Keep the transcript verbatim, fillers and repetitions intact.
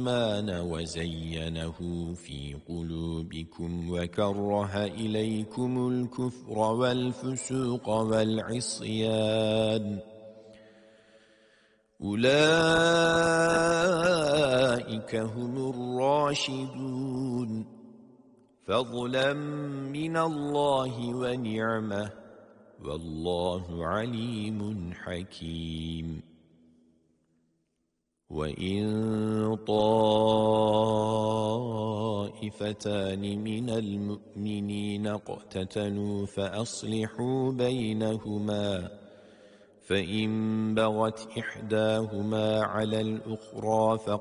الإيمان وزينه في قلوبكم وكره إليكم الكفر والفسوق والعصيان أولئك هم الراشدون فضلا من الله ونعمة والله عليم حكيم وإن طائفتان من المؤمنين اقتتلوا فأصلحوا بينهما فإن بغت إحداهما على الأخرى